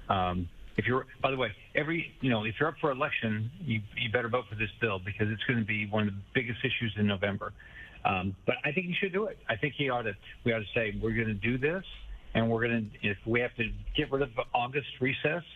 If you're, by the way, if you're up for election, you better vote for this bill because it's going to be one of the biggest issues in November. But I think you should do it. I think we ought to say we're going to do this, and if we have to get rid of August recess,